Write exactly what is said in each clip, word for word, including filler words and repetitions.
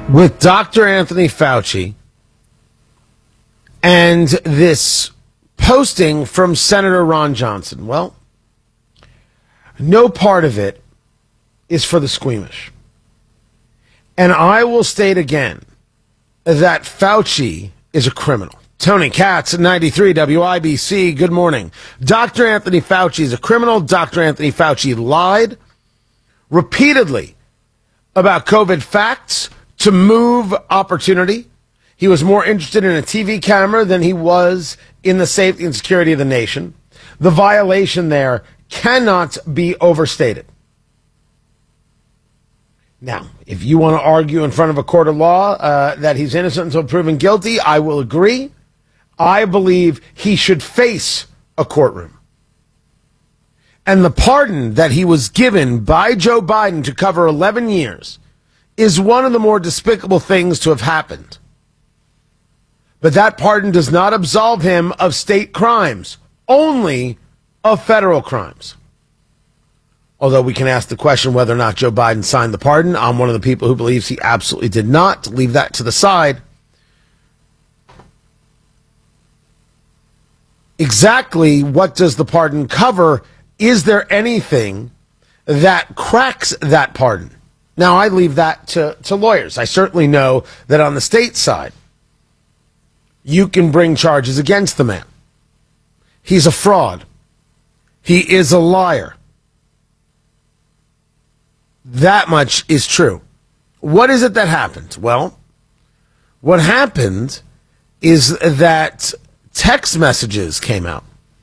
with Doctor Anthony Fauci and this posting from Senator Ron Johnson. Well, no part of it is for the squeamish. And I will state again that Fauci is a criminal. Tony Katz, ninety-three W I B C, good morning. Doctor Anthony Fauci is a criminal. Doctor Anthony Fauci lied repeatedly about COVID facts to move opportunity. He was more interested in a T V camera than he was in the safety and security of the nation. The violation there cannot be overstated. Now, if you want to argue in front of a court of law uh, that he's innocent until proven guilty, I will agree. I believe he should face a courtroom. And the pardon that he was given by Joe Biden to cover eleven years is one of the more despicable things to have happened. But that pardon does not absolve him of state crimes, only of federal crimes. Although we can ask the question whether or not Joe Biden signed the pardon. I'm one of the people who believes he absolutely did not. Leave that to the side. Exactly what does the pardon cover? Is there anything that cracks that pardon? Now, I leave that to, to lawyers. I certainly know that on the state side, you can bring charges against the man. He's a fraud. He is a liar. That much is true. What is it that happened? Well, what happened is that text messages came out.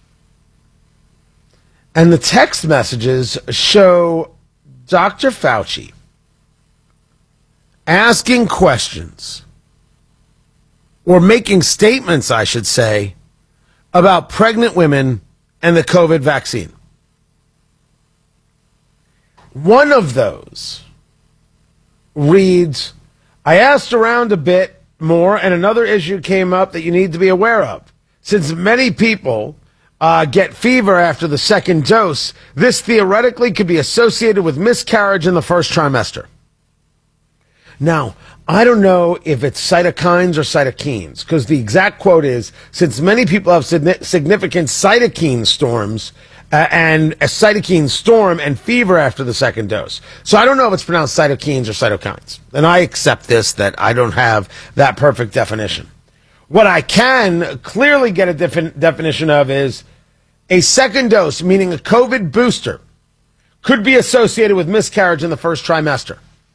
And the text messages show Doctor Fauci asking questions, or making statements, I should say, about pregnant women and the COVID vaccine. One of those reads, I asked around a bit more, and another issue came up that you need to be aware of. Since many people uh, get fever after the second dose, this theoretically could be associated with miscarriage in the first trimester. Now, I don't know if it's cytokines or cytokines, because the exact quote is, since many people have significant cytokine storms, uh, and a cytokine storm and fever after the second dose. So I don't know if it's pronounced cytokines or cytokines. And I accept this, that I don't have that perfect definition. What I can clearly get a defi- definition of is a second dose, meaning a COVID booster, could be associated with miscarriage in the first trimester.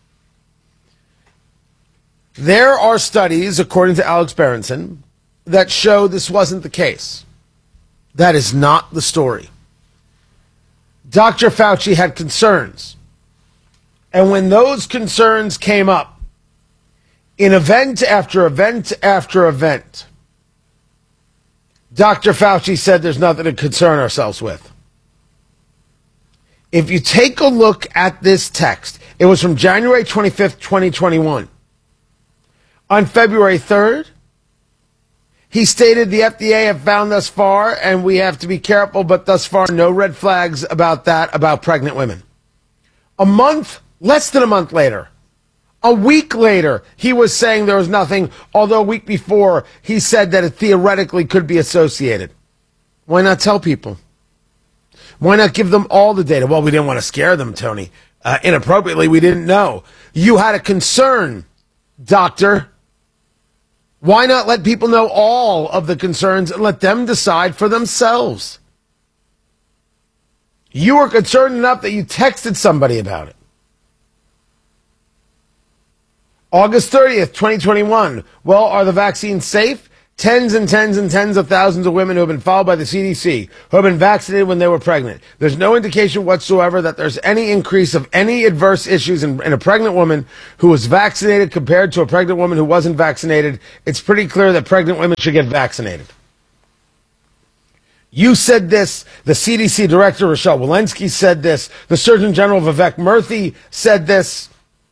There are studies, according to Alex Berenson, that show this wasn't the case. That is not the story. Doctor Fauci had concerns. And when those concerns came up, in event after event after event, Doctor Fauci said there's nothing to concern ourselves with. If you take a look at this text, it was from January twenty-fifth, twenty twenty-one. On February third, he stated the F D A have found thus far, and we have to be careful, but thus far no red flags about that, about pregnant women. A month, less than a month later, a week later, he was saying there was nothing, although a week before, he said that it theoretically could be associated. Why not tell people? Why not give them all the data? Well, we didn't want to scare them, Tony. Uh, inappropriately, we didn't know. You had a concern, doctor. Why not let people know all of the concerns and let them decide for themselves? You were concerned enough that you texted somebody about it. August thirtieth, twenty twenty-one. Well, are the vaccines safe? Tens and tens and tens of thousands of women who have been followed by the C D C, who have been vaccinated when they were pregnant. There's no indication whatsoever that there's any increase of any adverse issues in, in a pregnant woman who was vaccinated compared to a pregnant woman who wasn't vaccinated. It's pretty clear that pregnant women should get vaccinated. You said this. The C D C director, Rochelle Walensky, said this. The Surgeon General, Vivek Murthy, said this.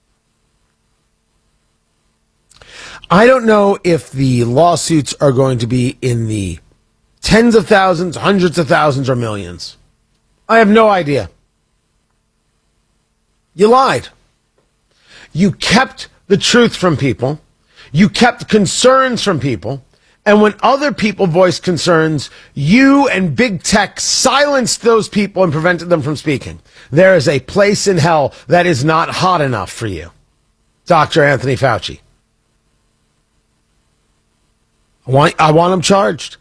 I don't know if the lawsuits are going to be in the tens of thousands, hundreds of thousands, or millions. I have no idea. You lied. You kept the the truth from people. You kept concerns from people. And when other people voiced concerns, you and big tech silenced those people and prevented them from speaking. There is a place in hell that is not hot enough for you. Doctor Anthony Fauci. I want, I want him charged.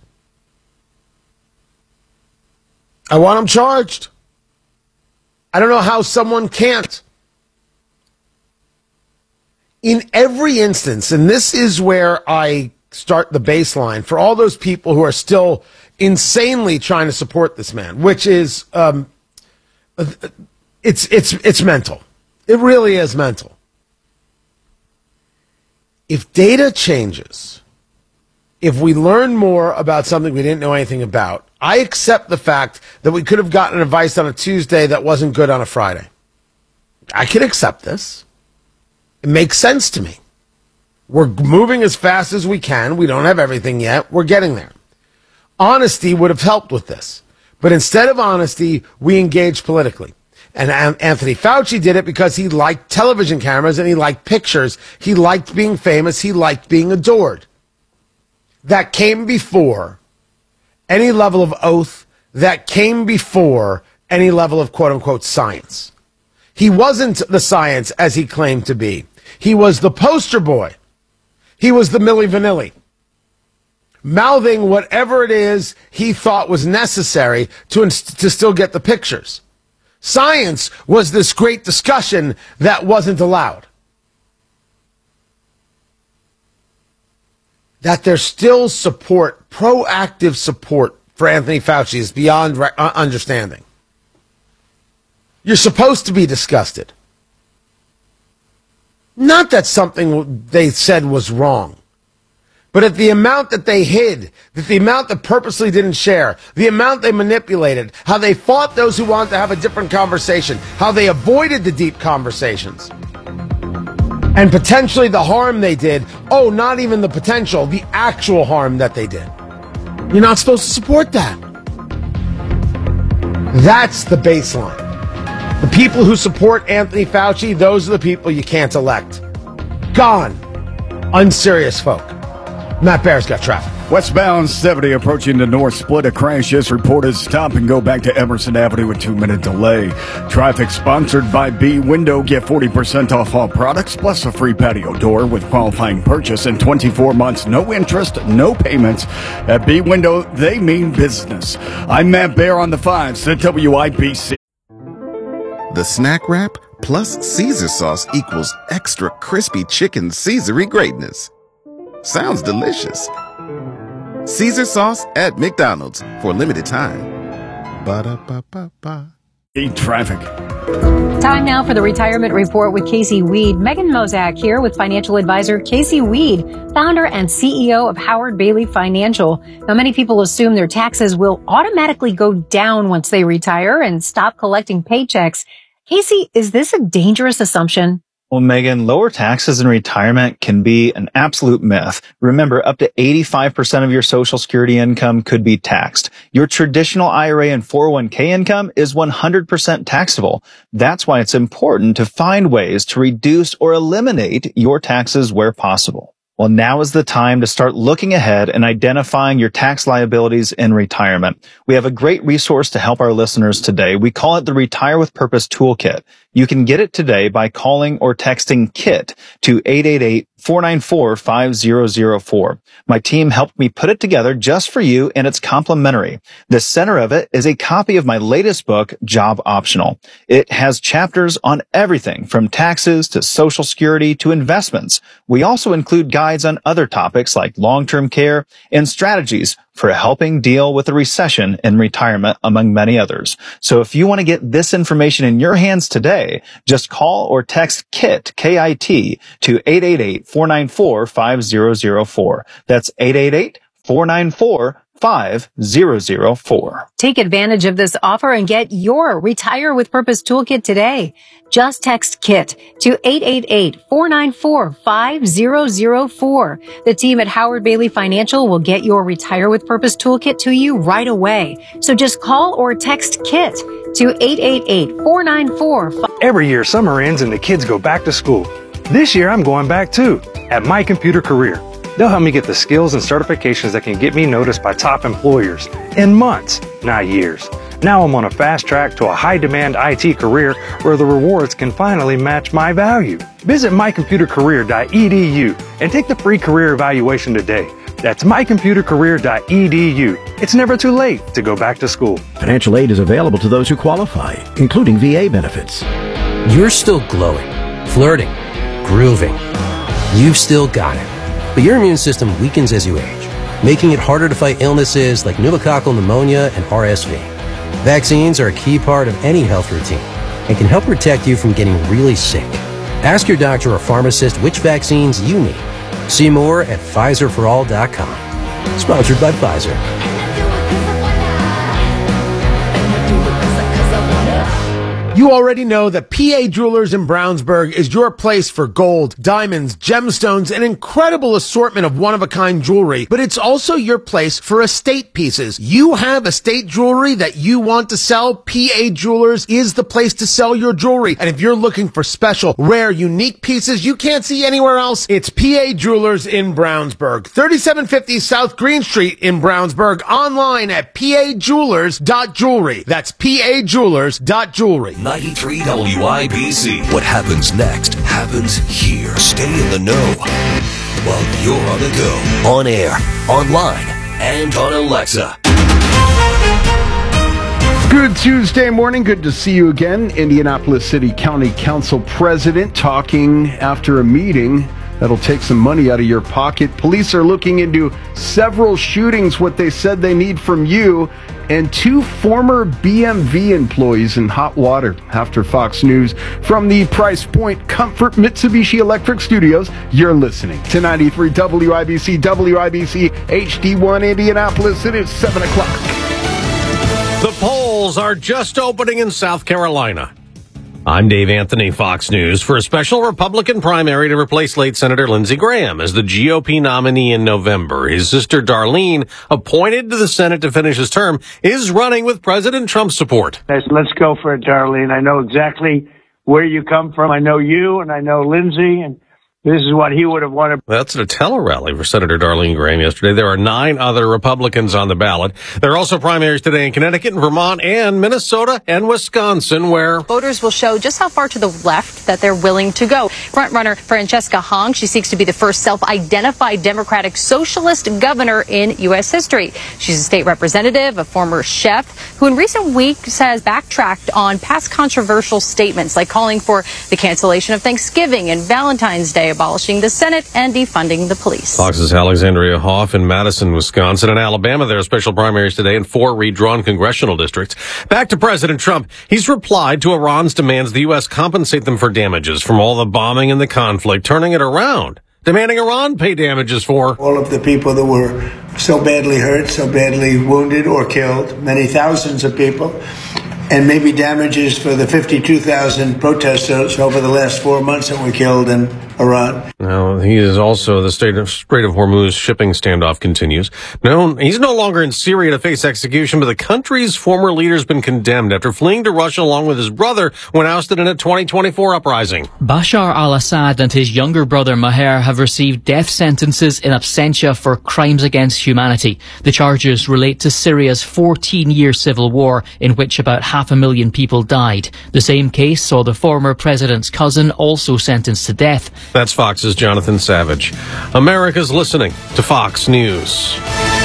I want him charged. I don't know how someone can't. In every instance, and this is where I start the baseline for all those people who are still insanely trying to support this man, which is, um, it's, it's, it's mental. It really is mental. If data changes, if we learn more about something we didn't know anything about, I accept the fact that we could have gotten advice on a Tuesday that wasn't good on a Friday. I can accept this. It makes sense to me. We're moving as fast as we can. We don't have everything yet. We're getting there. Honesty would have helped with this. But instead of honesty, we engaged politically. And Anthony Fauci did it because he liked television cameras and he liked pictures. He liked being famous. He liked being adored. That came before any level of oath. That came before any level of quote-unquote science. He wasn't the science as he claimed to be. He was the poster boy. He was the Milli Vanilli, mouthing whatever it is he thought was necessary to, inst- to still get the pictures. Science was this great discussion that wasn't allowed. That there's still support, proactive support for Anthony Fauci is beyond re- uh, understanding. You're supposed to be disgusted. Not that something they said was wrong, but at the amount that they hid, that the amount that purposely didn't share, the amount they manipulated, how they fought those who wanted to have a different conversation, how they avoided the deep conversations, and potentially the harm they did. Oh, not even the potential, the actual harm that they did. You're not supposed to support that. That's the baseline. The people who support Anthony Fauci, those are the people you can't elect. Gone. Unserious folk. Matt Bear's got traffic. Westbound seventy approaching the north split. A crash is reported. Stop and go back to Emerson Avenue with two-minute delay. Traffic sponsored by B Window. Get forty percent off all products plus a free patio door with qualifying purchase in twenty-four months. No interest, no payments. At B Window, they mean business. I'm Matt Bear on the fives at W I B C. The snack wrap plus Caesar sauce equals extra crispy chicken Caesary greatness. Sounds delicious. Caesar sauce at McDonald's for a limited time. Ba-da-ba-ba-ba. Traffic. Time now for the retirement report with Casey Weed. Megan Mozak here with financial advisor Casey Weed, founder and C E O of Howard Bailey Financial. Now, many people assume their taxes will automatically go down once they retire and stop collecting paychecks. Casey, is this a dangerous assumption? Well, Megan, lower taxes in retirement can be an absolute myth. Remember, up to eighty-five percent of your Social Security income could be taxed. Your traditional I R A and four oh one k income is one hundred percent taxable. That's why it's important to find ways to reduce or eliminate your taxes where possible. Well, now is the time to start looking ahead and identifying your tax liabilities in retirement. We have a great resource to help our listeners today. We call it the Retire with Purpose Toolkit. You can get it today by calling or texting KIT to eight eight eight, four nine four, five zero zero four. My team helped me put it together just for you, and it's complimentary. The center of it is a copy of my latest book, Job Optional. It has chapters on everything from taxes to Social Security to investments. We also include guides on other topics like long-term care and strategies for helping deal with a recession in retirement, among many others. So if you want to get this information in your hands today, just call or text KIT, K I T, to eight eight eight, four nine four, five zero zero four. That's eight eight eight, four nine four, five zero zero four. Take advantage of this offer and get your Retire with Purpose Toolkit today. Just text KIT to eight eight eight, four nine four, five zero zero four. The team at Howard Bailey Financial will get your Retire with Purpose Toolkit to you right away. So just call or text KIT to eight eight eight, four nine four, five zero zero four. Every year, summer ends and the kids go back to school. This year, I'm going back too, at My Computer Career. They'll help me get the skills and certifications that can get me noticed by top employers in months, not years. Now I'm on a fast track to a high-demand I T career where the rewards can finally match my value. Visit my computer career dot e d u and take the free career evaluation today. That's my computer career dot e d u. It's never too late to go back to school. Financial aid is available to those who qualify, including V A benefits. You're still glowing, flirting, grooving. You've still got it. But your immune system weakens as you age, making it harder to fight illnesses like pneumococcal pneumonia and R S V. Vaccines are a key part of any health routine and can help protect you from getting really sick. Ask your doctor or pharmacist which vaccines you need. See more at Pfizer for all dot com. Sponsored by Pfizer. You already know that P A Jewelers in Brownsburg is your place for gold, diamonds, gemstones, an incredible assortment of one-of-a-kind jewelry, but it's also your place for estate pieces. You have estate jewelry that you want to sell? P A Jewelers is the place to sell your jewelry. And if you're looking for special, rare, unique pieces you can't see anywhere else, it's P A Jewelers in Brownsburg. thirty-seven fifty South Green Street in Brownsburg, online at p a jewelers dot jewelry. That's p a jewelers dot jewelry. ninety-three W I B C. What happens next happens here. Stay in the know while you're on the go. On air, online, and on Alexa. Good Tuesday morning. Good to see you again. Indianapolis City County Council President talking after a meeting that'll take some money out of your pocket. Police are looking into several shootings, what they said they need from you, and two former B M V employees in hot water after Fox News. From the Price Point Comfort Mitsubishi Electric Studios, you're listening to ninety-three W I B C, W I B C H D one Indianapolis. It is seven o'clock. The polls are just opening in South Carolina. I'm Dave Anthony, Fox News, for a special Republican primary to replace late Senator Lindsey Graham as the G O P nominee in November. His sister Darlene, appointed to the Senate to finish his term, is running with President Trump's support. Let's go for it, Darlene. I know exactly where you come from. I know you, and I know Lindsey, and this is what he would have wanted. That's at a tele-rally for Senator Darlene Graham yesterday. There are nine other Republicans on the ballot. There are also primaries today in Connecticut, Vermont, and Minnesota and Wisconsin, where voters will show just how far to the left that they're willing to go. Frontrunner Francesca Hong, she seeks to be the first self-identified Democratic socialist governor in U S history. She's a state representative, a former chef, who in recent weeks has backtracked on past controversial statements like calling for the cancellation of Thanksgiving and Valentine's Day, abolishing the Senate, and defunding the police. Fox's Alexandria Hoff in Madison, Wisconsin, and Alabama. There are special primaries today in four redrawn congressional districts. Back to President Trump. He's replied to Iran's demands the U S compensate them for damages from all the bombing and the conflict, turning it around, demanding Iran pay damages for all of the people that were so badly hurt, so badly wounded or killed, many thousands of people, and maybe damages for the fifty-two thousand protesters over the last four months that were killed in Iran. Now, he is also, the Strait of, Strait of Hormuz shipping standoff continues. No, he's no longer in Syria to face execution, but the country's former leader's been condemned after fleeing to Russia along with his brother when ousted in a twenty twenty-four uprising. Bashar al-Assad and his younger brother Maher have received death sentences in absentia for crimes against humanity. The charges relate to Syria's fourteen-year civil war in which about half a million people died. The same case saw the former president's cousin also sentenced to death. That's Fox's Jonathan Savage. America's listening to Fox News.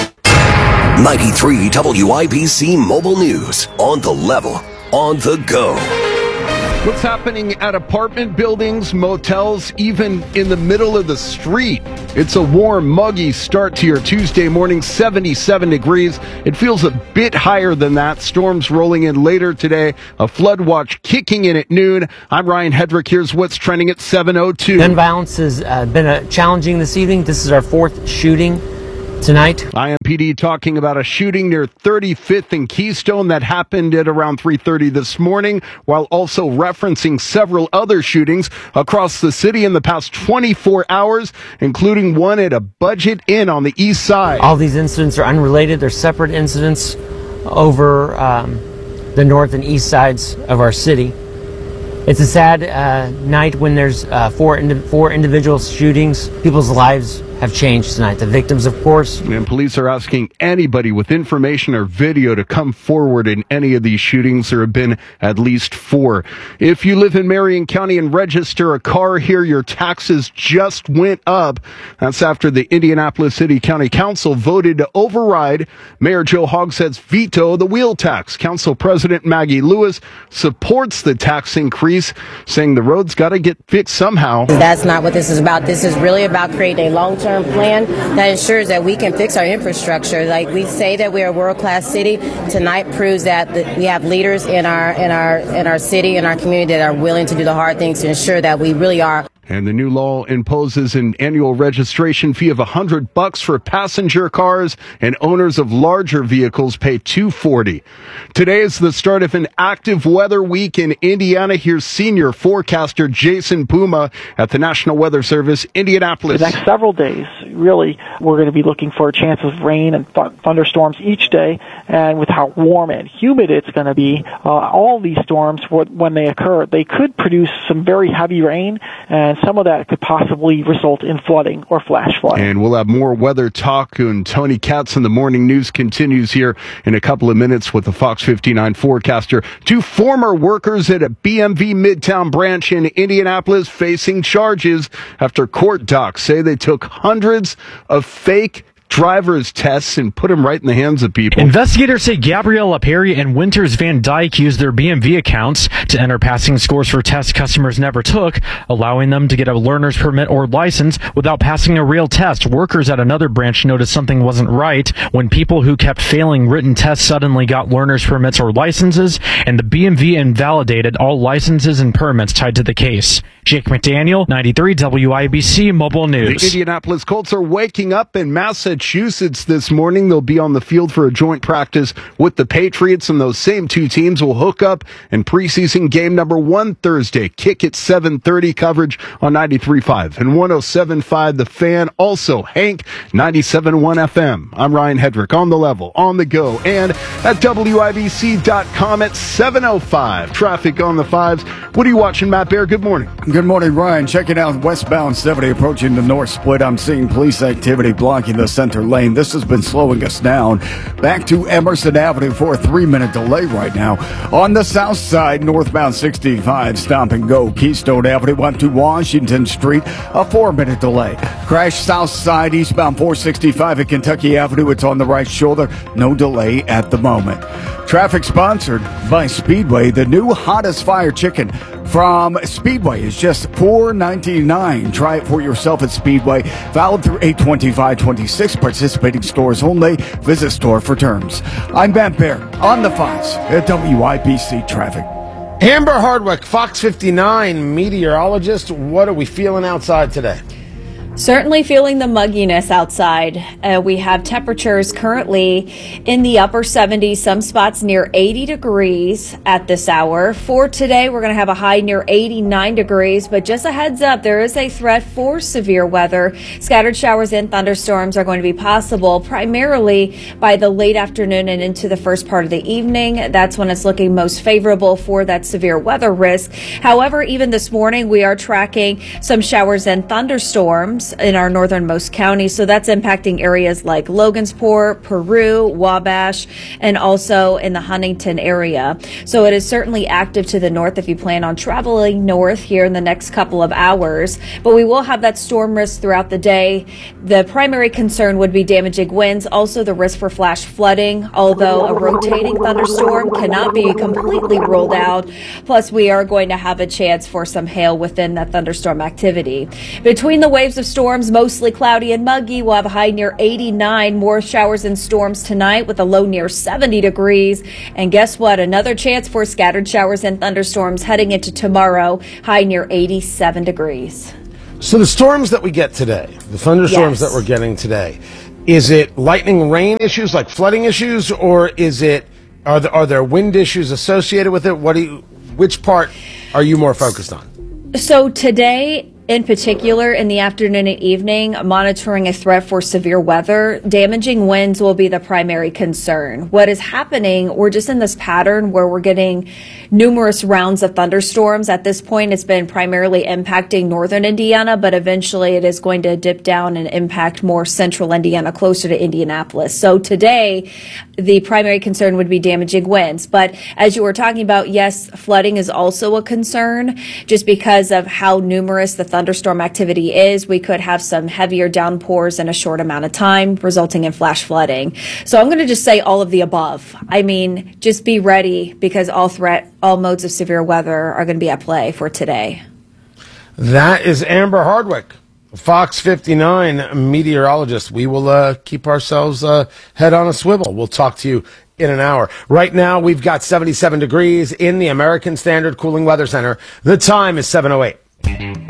ninety-three W I B C Mobile News. On the level, on the go. What's happening at apartment buildings, motels, even in the middle of the street? It's a warm, muggy start to your Tuesday morning, seventy-seven degrees. It feels a bit higher than that. Storms rolling in later today. A flood watch kicking in at noon. I'm Ryan Hedrick. Here's what's trending at seven oh two. Gun violence has uh, been uh, challenging this evening. This is our fourth shooting tonight. I M P D talking about a shooting near thirty-fifth and Keystone that happened at around three thirty this morning, while also referencing several other shootings across the city in the past twenty-four hours, including one at a Budget Inn on the east side. All these incidents are unrelated. They're separate incidents over um, the north and east sides of our city. It's a sad uh, night when there's uh, four, indi- four individual shootings. People's lives have changed tonight. The victims, of course. And police are asking anybody with information or video to come forward in any of these shootings. There have been at least four. If you live in Marion County and register a car here, your taxes just went up. That's after the Indianapolis City County Council voted to override Mayor Joe Hogsett's veto of the wheel tax. Council President Maggie Lewis supports the tax increase, saying the road's got to get fixed somehow. That's not what this is about. This is really about creating a long-term plan that ensures that we can fix our infrastructure. Like we say that we're a world-class city. Tonight proves that we have leaders in our in our in our city, in our community that are willing to do the hard things to ensure that we really are. And the new law imposes an annual registration fee of a hundred bucks for passenger cars, and owners of larger vehicles pay two forty. Today is the start of an active weather week in Indiana. Here's senior forecaster Jason Puma at the National Weather Service, Indianapolis. The next several days, really, we're going to be looking for chances of rain and th- thunderstorms each day, and with how warm and humid it's going to be, uh, all these storms, when they occur, they could produce some very heavy rain, and some of that could possibly result in flooding or flash flooding. And we'll have more weather talk, and Tony Katz in the morning news continues here in a couple of minutes with the Fox fifty-nine forecaster. Two former workers at a B M V Midtown branch in Indianapolis facing charges after court docs say they took hundreds of fake driver's tests and put them right in the hands of people. Investigators say Gabriella Perry and Winters Van Dyke used their B M V accounts to enter passing scores for tests customers never took, allowing them to get a learner's permit or license without passing a real test. Workers at another branch noticed something wasn't right when people who kept failing written tests suddenly got learner's permits or licenses, and the B M V invalidated all licenses and permits tied to the case. Jake McDaniel, ninety-three W I B C Mobile News. The Indianapolis Colts are waking up in Massachusetts this morning. They'll be on the field for a joint practice with the Patriots, and those same two teams will hook up in preseason game number one Thursday. Kick at seven thirty, coverage on ninety-three point five and one oh seven point five The Fan. Also, Hank, ninety-seven point one F M. I'm Ryan Hedrick, on the level, on the go, and at W I B C dot com at seven oh five. Traffic on the fives. What are you watching, Matt Bear? Good morning. Good morning, Ryan. Checking out westbound seventy approaching the north split. I'm seeing police activity blocking the center lane. This has been slowing us down. Back to Emerson Avenue for a three-minute delay right now. On the south side, northbound sixty-five, stop and go. Keystone Avenue up to Washington Street, a four-minute delay. Crash south side, eastbound four sixty-five at Kentucky Avenue. It's on the right shoulder. No delay at the moment. Traffic sponsored by Speedway. The new hottest fire chicken from Speedway is just four ninety-nine. Try it for yourself at Speedway. Valid through eight twenty-five twenty-six. Participating stores only. Visit store for terms. I'm Matt Bear on the Fox at W I B C Traffic. Amber Hardwick, Fox fifty-nine meteorologist. What are we feeling outside today? Certainly feeling the mugginess outside. Uh, we have temperatures currently in the upper seventies, some spots near eighty degrees at this hour. For today, we're going to have a high near eighty-nine degrees, but just a heads up, there is a threat for severe weather. Scattered showers and thunderstorms are going to be possible primarily by the late afternoon and into the first part of the evening. That's when it's looking most favorable for that severe weather risk. However, even this morning, we are tracking some showers and thunderstorms in our northernmost counties, so that's impacting areas like Logansport, Peru, Wabash, and also in the Huntington area. So it is certainly active to the north if you plan on traveling north here in the next couple of hours, but we will have that storm risk throughout the day. The primary concern would be damaging winds, also the risk for flash flooding, although a rotating thunderstorm cannot be completely ruled out. Plus, we are going to have a chance for some hail within that thunderstorm activity. Between the waves of storms, mostly cloudy and muggy. We'll have a high near eighty-nine. More showers and storms tonight with a low near seventy degrees. And guess what? Another chance for scattered showers and thunderstorms heading into tomorrow. High near eighty-seven degrees. So the storms that we get today, the thunderstorms yes. that we're getting today, is it lightning rain issues like flooding issues, or is it are there, are there wind issues associated with it? What do you, which part are you more focused on? So today, in particular, in the afternoon and evening, monitoring a threat for severe weather. Damaging winds will be the primary concern. What is happening, we're just in this pattern where we're getting numerous rounds of thunderstorms. At this point, it's been primarily impacting northern Indiana, but eventually it is going to dip down and impact more central Indiana, closer to Indianapolis. So today, the primary concern would be damaging winds. But as you were talking about, yes, flooding is also a concern just because of how numerous the thunderstorm activity is. We could have some heavier downpours in a short amount of time, resulting in flash flooding. So I'm going to just say all of the above. I mean, just be ready because all threat, all modes of severe weather are going to be at play for today. That is Amber Hardwick, Fox fifty-nine meteorologist. We will uh, keep ourselves uh, head on a swivel. We'll talk to you in an hour. Right now, we've got seventy-seven degrees in the American Standard Cooling Weather Center. The time is seven oh eight.